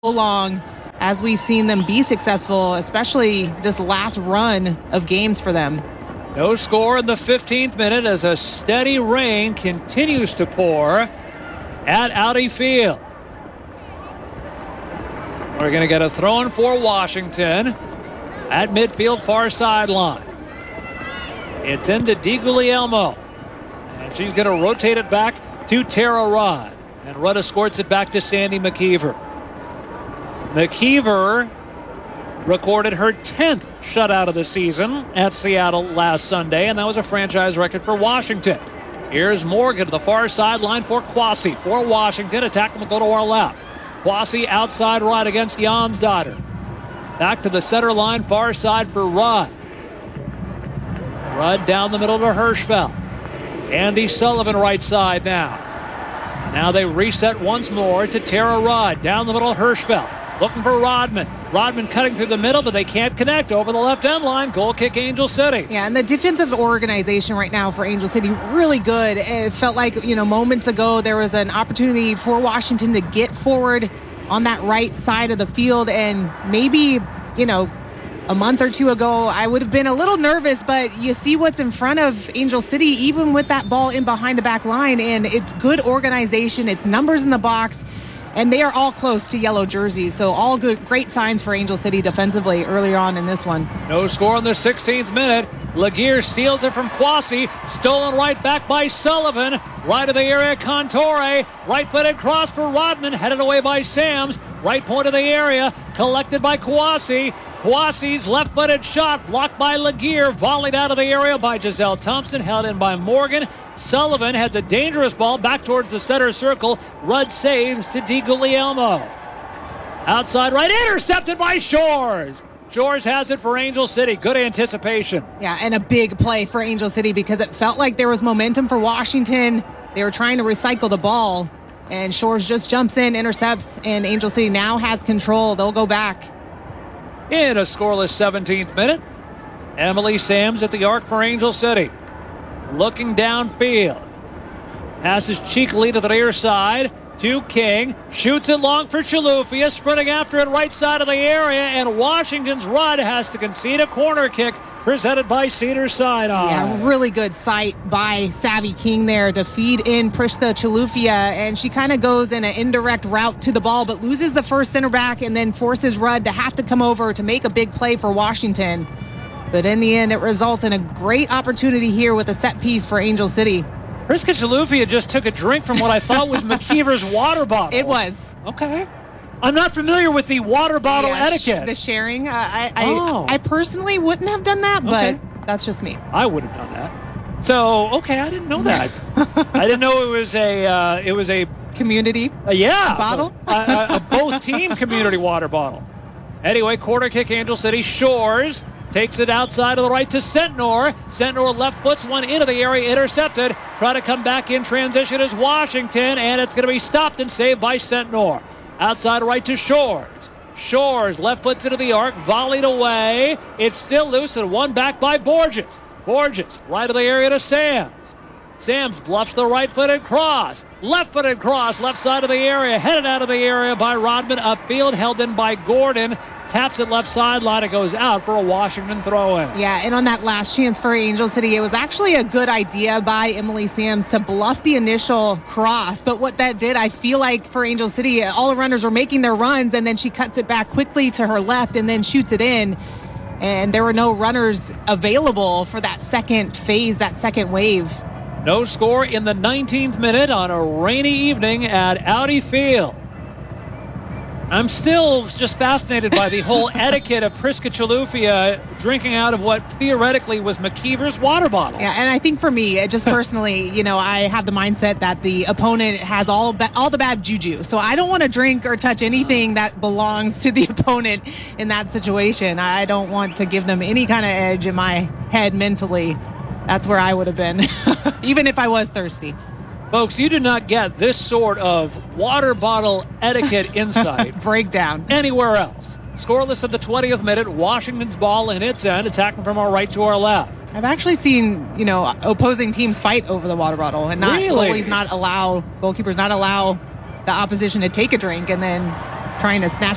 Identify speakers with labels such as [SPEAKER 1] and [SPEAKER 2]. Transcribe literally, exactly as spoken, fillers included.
[SPEAKER 1] long as we've seen them be successful, especially this last run of games for them.
[SPEAKER 2] No score in the fifteenth minute as a steady rain continues to pour at Audi Field. We're going to get a throw-in for Washington at midfield far sideline. It's into DiGuglielmo, and she's going to rotate it back to Tara Rudd, and Rudd escorts it back to Sandy McKeever. McKeever recorded her tenth shutout of the season at Seattle last Sunday, and that was a franchise record for Washington. Here's Morgan to the far sideline for Kwasi. For Washington, attacking will go to our left. Kwasi outside right against Jonsdottir. Back to the center line, far side for Rudd. Rudd down the middle to Hirschfeld. Andy Sullivan right side now. Now they reset once more to Tara Rudd. Down the middle, Hirschfeld. Looking for Rodman. Rodman cutting through the middle, but they can't connect over the left end line. Goal kick, Angel City.
[SPEAKER 1] Yeah, and the defensive organization right now for Angel City, really good. It felt like, you know, moments ago there was an opportunity for Washington to get forward on that right side of the field. And maybe, you know, a month or two ago, I would have been a little nervous, but you see what's in front of Angel City, even with that ball in behind the back line. And it's good organization. It's numbers in the box. And they are all close to yellow jerseys. So all good, great signs for Angel City defensively earlier on in this one.
[SPEAKER 2] No score in the sixteenth minute. Laguerre steals it from Kwasi. Stolen right back by Sullivan. Right of the area, Contore. Right-footed cross for Rodman. Headed away by Sams. Right point of the area. Collected by Kwasi. Kwasi's left-footed shot blocked by Laguerre. Volleyed out of the area by Giselle Thompson. Held in by Morgan. Sullivan has a dangerous ball back towards the center circle. Rudd saves to DiGuglielmo. Outside right, intercepted by Shores. Shores has it for Angel City. Good anticipation.
[SPEAKER 1] Yeah, and a big play for Angel City because it felt like there was momentum for Washington. They were trying to recycle the ball, and Shores just jumps in, intercepts, and Angel City now has control. They'll go back.
[SPEAKER 2] In a scoreless seventeenth minute, Emily Sams at the arc for Angel City. Looking downfield. Passes cheekily to the near side to King. Shoots it long for Chilufya. Sprinting after it right side of the area. And Washington's Rudd has to concede a corner kick presented by Cedar Sinai.
[SPEAKER 1] Yeah, really good sight by Savvy King there to feed in Priska Chilufya. And she kind of goes in an indirect route to the ball, but loses the first center back and then forces Rudd to have to come over to make a big play for Washington. But in the end, it results in a great opportunity here with a set piece for Angel City.
[SPEAKER 2] Priska Chilufya just took a drink from what I thought was McKeever's water bottle.
[SPEAKER 1] It was.
[SPEAKER 2] Okay. I'm not familiar with the water bottle
[SPEAKER 1] yeah,
[SPEAKER 2] etiquette.
[SPEAKER 1] Sh- the sharing. Uh, I,
[SPEAKER 2] oh.
[SPEAKER 1] I I personally wouldn't have done that,
[SPEAKER 2] okay.
[SPEAKER 1] but that's just me.
[SPEAKER 2] I would have done that. So, okay, I didn't know that. I didn't know it was a uh, it was a
[SPEAKER 1] community
[SPEAKER 2] uh, yeah
[SPEAKER 1] bottle,
[SPEAKER 2] a, a, a both team community water bottle. Anyway, corner kick, Angel City. Shores takes it outside of the right to Sentnor. Sentnor left foots one into the area, intercepted. Try to come back in transition is Washington, and it's going to be stopped and saved by Sentnor. Outside right to Shores. Shores left foots into the arc, volleyed away. It's still loose and one back by Borges. Borges right of the area to Sams. Sams bluffs the right-footed cross. Left-footed cross, left side of the area. Headed out of the area by Rodman. Upfield, held in by Gordon. Taps it left sideline. It goes out for a Washington throw-in.
[SPEAKER 1] Yeah, and on that last chance for Angel City, it was actually a good idea by Emily Sams to bluff the initial cross. But what that did, I feel like for Angel City, all the runners were making their runs, and then she cuts it back quickly to her left and then shoots it in. And there were no runners available for that second phase, that second wave.
[SPEAKER 2] No score in the nineteenth minute on a rainy evening at Audi Field. I'm still just fascinated by the whole etiquette of Priska Chilufya drinking out of what theoretically was McKeever's water bottle.
[SPEAKER 1] Yeah, and I think for me, just personally, you know, I have the mindset that the opponent has all ba- all the bad juju. So I don't want to drink or touch anything that belongs to the opponent in that situation. I don't want to give them any kind of edge in my head mentally. That's where I would have been, even if I was thirsty.
[SPEAKER 2] Folks, you do not get this sort of water bottle etiquette insight
[SPEAKER 1] breakdown
[SPEAKER 2] anywhere else. Scoreless at the twentieth minute. Washington's ball in its end, attacking from our right to our left.
[SPEAKER 1] I've actually seen, you know, opposing teams fight over the water bottle and not
[SPEAKER 2] really?
[SPEAKER 1] goalies not allow, goalkeepers not allow the opposition to take a drink and then trying to snatch